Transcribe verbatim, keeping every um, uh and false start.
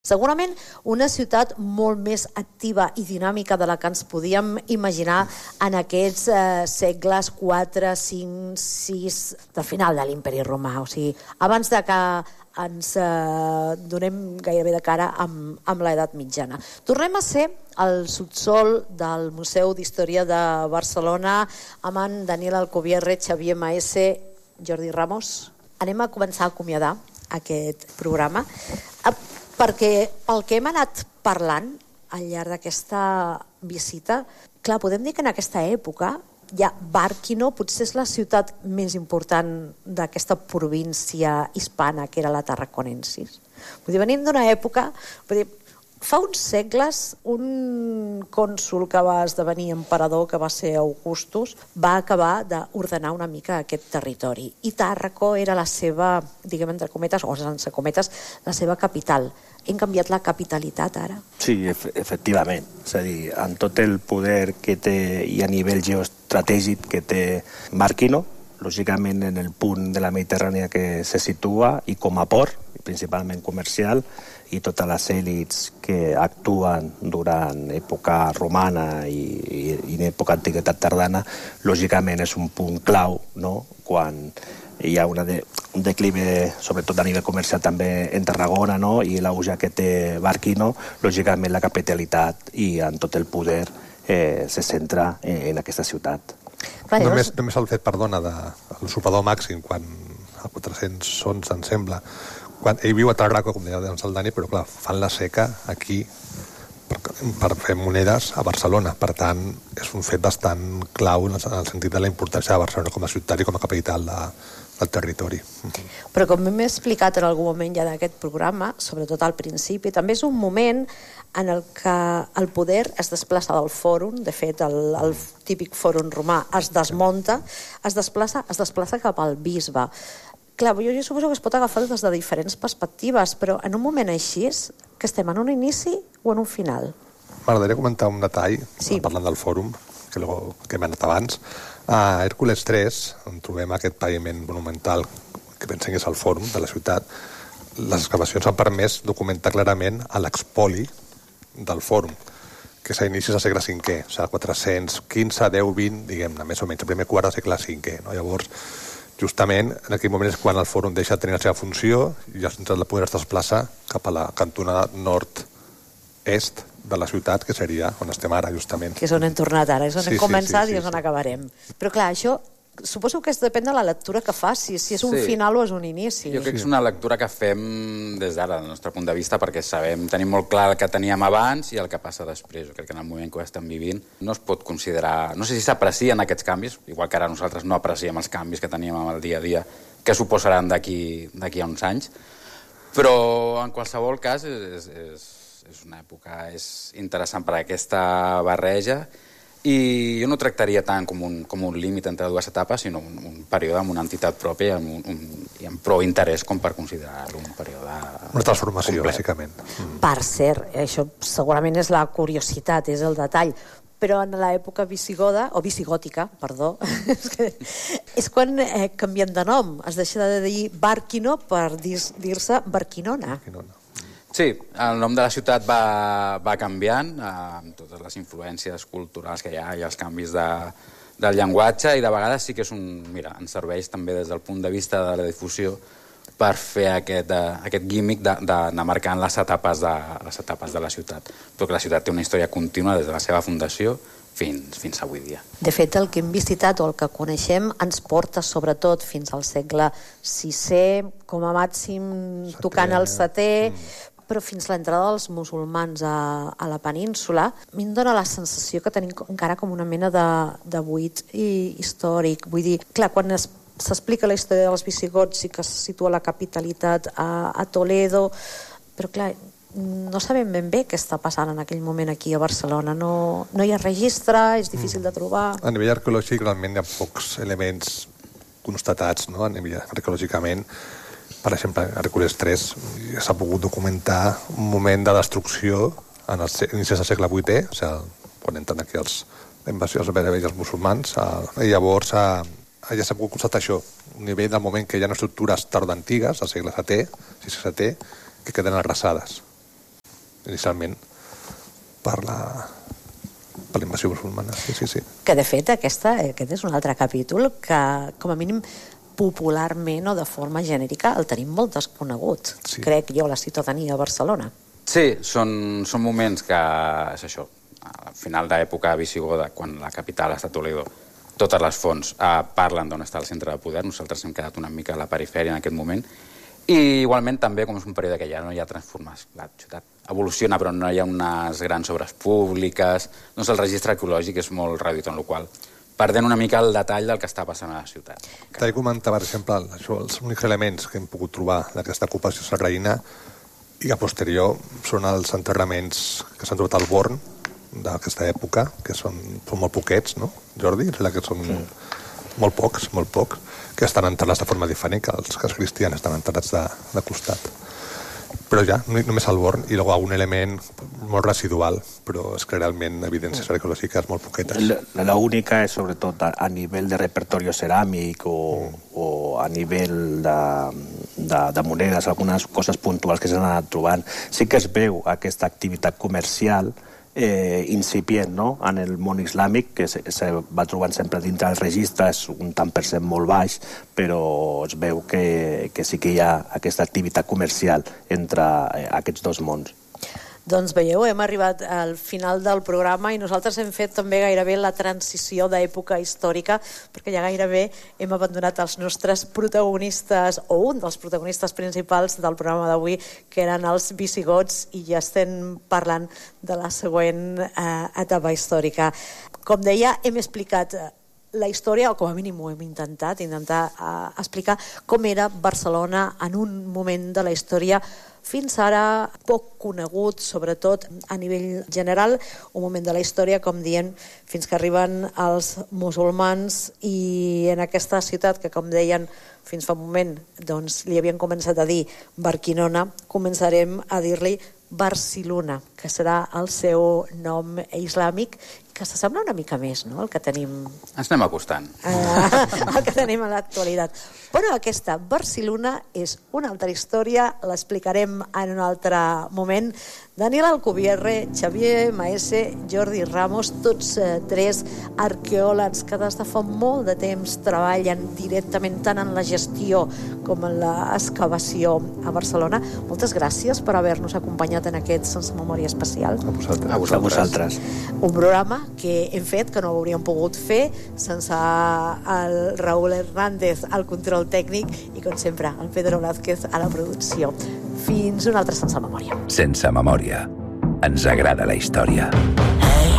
Segurament una ciutat molt més activa i dinàmica de la que ens podíem imaginar en aquests eh, segles quatre, cinc, sis, del final de l'Imperi Romà. O sigui, abans de que ens eh, donem gairebé de cara amb, amb l'edat mitjana. Tornem a ser al subsol del Museu d'Història de Barcelona amb en Daniel Alcubierre, Xavier Maese, Jordi Ramos. Anem a començar a acomiadar aquest programa perquè pel que hem anat parlant al llarg d'aquesta visita, clar, podem dir que en aquesta època ja Barquino potser és la ciutat més important d'aquesta província hispana, que era la Tarraconensis. Vull dir, venim d'una època... Vull dir, fa uns segles, un cònsul que va esdevenir emperador, que va ser Augustus, va acabar d'ordenar una mica aquest territori. I Tàrraco era la seva, diguem entre cometes, o sense cometes, la seva capital. Hem canviat la capitalitat ara? Sí, ef efectivament. És a dir, amb tot el poder que té i a nivell geoestratègic que té Barquino, lògicament en el punt de la Mediterrània que se situa i com a port, principalment comercial, i totes les èlits que actuen durant època romana i, i, i en època antiguitat tardana, lògicament és un punt clau, no?, quan hi ha una de, un declive, sobretot a nivell comercial també en Tarragona, no?, i l'auge que té Barquino, lògicament la capitalitat i en tot el poder eh, se centra en, en aquesta ciutat. Clar, només, només el fet, perdona, del sopador màxim, quan a quatre-cents onze, em sembla, quan ell viu a Tàrraco, com deia el Dani, però clar, fan la seca aquí per, per fer monedes a Barcelona. Per tant, és un fet bastant clau en el, en el sentit de la importància de Barcelona com a ciutat i com a capital de, del territori. Però com hem explicat en algun moment ja d'aquest programa, sobretot al principi, també és un moment en el que el poder es desplaça del fòrum. De fet, el, el típic fòrum romà es desmunta, es desplaça, es desplaça cap al bisbe. Clar, jo, jo suposo que es pot agafar des de diferents perspectives, però en un moment així, que estem en un inici o en un final? M'agradaria comentar un detall, sí. Parlant del fòrum, que, luego, que hem anat abans. A Hèrcules tres, on trobem aquest paviment monumental que pensem que és el fòrum de la ciutat, les excavacions han permès documentar clarament l'expoli del fòrum, que és a inicis del segle cinquè, o sigui, quatre-cents quinze, deu, vint, diguem-ne, més o menys, el primer quart del segle cinquè. No? Llavors, justament, en aquell moment és quan el fòrum deixa de tenir la seva funció i el centre del poder es desplaça cap a la cantonada nord-est de la ciutat, que seria on estem ara, justament. Que és on hem tornat ara, és on sí, hem començat sí, sí, i és on sí. acabarem. Però clar, això suposo que es depèn de la lectura que facis, si és un sí. final o és un inici. Jo crec que és una lectura que fem des d'ara, del nostre punt de vista, perquè sabem, tenim molt clar el que teníem abans i el que passa després. Jo crec que en el moment que ho estem vivint no es pot considerar... No sé si s'aprecien aquests canvis, igual que ara nosaltres no apreciem els canvis que teníem en el dia a dia, que suposaran d'aquí d'aquí a uns anys, però en qualsevol cas és, és, és una època és interessant per a aquesta barreja. I jo no tractaria tant com un, com un límit entre dues etapes, sinó un, un període amb una entitat pròpia i amb, un, un, i amb prou interès com per considerar-lo un període... Una transformació, complet. bàsicament. Mm. Per cert, això segurament és la curiositat, és el detall, però en l'època visigoda, o visigòtica, perdó, és, que, és quan eh, canvien de nom. Es deixa de dir Barquino per dir-se dir Barquinona. Barquinona. Sí, el nom de la ciutat va, va canviant eh, amb totes les influències culturals que hi ha i els canvis de, del llenguatge, i de vegades sí que és un... Mira, ens serveix també des del punt de vista de la difusió per fer aquest, eh, aquest gímic d'anar marcant les etapes, de, les etapes de la ciutat. Però que la ciutat té una història contínua des de la seva fundació fins, fins avui dia. De fet, el que hem visitat o el que coneixem ens porta sobretot fins al segle sisè, com a màxim setè, tocant el setè, mm. però fins l'entrada dels musulmans a, a la península, a mi em dóna la sensació que tenim encara com una mena de, de buit i, històric. Vull dir, clar, quan s'explica la història dels visigots i que se situa la capitalitat a, a Toledo, però clar, no sabem ben bé què està passant en aquell moment aquí a Barcelona. No, no hi ha registre, és difícil de trobar. A nivell arqueològic realment hi ha pocs elements constatats, no? A nivell arqueològicament. Per exemple, Hèrcules tres s'ha pogut documentar un moment de destrucció en els inicis del segle vuitè, o sigui, quan entren aquí els invasions bereberts i els musulmans, i llavors ja s'ha pogut constatar això, un nivell del moment que hi ha estructures tardantigues, del segle setè, sisè setè, que queden arrasades. inicialment per la, per la invasió musulmana. Sí, sí, sí. Que, de fet, aquesta, aquest és un altre capítol que, com a mínim, popularment o de forma genèrica el tenim molt desconegut, sí. Crec jo, la ciutadania de Barcelona. Sí, són, són moments que, és això, al final d'època visigoda, quan la capital està a Toledo, totes les fonts eh, parlen d'on està el centre de poder, nosaltres hem quedat una mica a la perifèria en aquest moment, i igualment també, com és un període que ja no hi ha transformació, la ciutat evoluciona però no hi ha unes grans obres públiques, doncs el registre arqueològic és molt reduït, en el qual perdent una mica el detall del que està passant a la ciutat. T'he de comentar, per exemple, això, els únics elements que hem pogut trobar d'aquesta ocupació sarraïna i a posterior són els enterraments que s'han trobat al Born d'aquesta època, que són, són molt poquets, no, Jordi? És que són sí. molt pocs, molt pocs, que estan enterrats de forma diferent que els, que els cristians estan enterrats de, de costat. Però ja, només al Born, i després algun element molt residual, però és que realment evidències arqueològiques molt poquetes. La, la única és sobretot a, a nivell de repertori ceràmic o, mm. o a nivell de, de, de monedes, algunes coses puntuals que s'han anat trobant. Sí que es veu aquesta activitat comercial eh, incipient, no?, en el món islàmic, que se, se va trobant sempre dintre dels registres, un tant per cent molt baix, però es veu que, que sí que hi ha aquesta activitat comercial entre eh, aquests dos mons. Doncs veieu, hem arribat al final del programa i nosaltres hem fet també gairebé la transició d'època històrica, perquè ja gairebé hem abandonat els nostres protagonistes, o un dels protagonistes principals del programa d'avui, que eren els visigots, i ja estem parlant de la següent eh, etapa històrica. Com deia, hem explicat la història, o com a mínim ho hem intentat, intentar eh, explicar com era Barcelona en un moment de la història fins ara poc conegut, sobretot a nivell general, un moment de la història, com dient, fins que arriben els musulmans, i en aquesta ciutat que, com deien fins fa un moment, doncs li havien començat a dir Barquinona, començarem a dir-li Barcelona, que serà el seu nom islàmic, que s'assembla una mica més, no?, el que tenim... Ens anem acostant. Eh, el que tenim a l'actualitat. Però aquesta Barcelona és una altra història, l'explicarem en un altre moment. Daniel Alcubierre, Xavier Maese, Jordi Ramos, tots eh, tres arqueòlegs que des de fa molt de temps treballen directament tant en la gestió com en l'excavació a Barcelona. Moltes gràcies per haver-nos acompanyat en aquest Sense Memòria especial. A vosaltres. A vosaltres. Un programa que hem fet, que no hauríem pogut fer sense el Raúl Hernández al control tècnic i, com sempre, el Pedro Blázquez a la producció. Fins un altre Sense Memòria. Sense Memòria. Ens agrada la història.